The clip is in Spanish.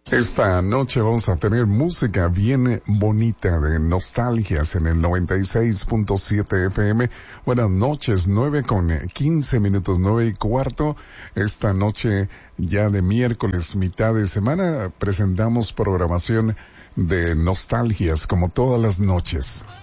Esta noche vamos a tener música bien bonita de nostalgias en el 96.7 FM. Buenas noches, 9:15, 9:15. Esta noche ya de miércoles, mitad de semana, presentamos programación de nostalgias como todas las noches.